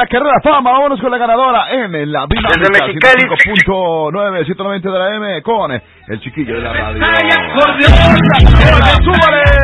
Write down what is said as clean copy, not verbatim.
la carrera fama. Vámonos con la ganadora en la dinámica 5.9, 190 de la M con el chiquillo de la radio. ¡Súbale!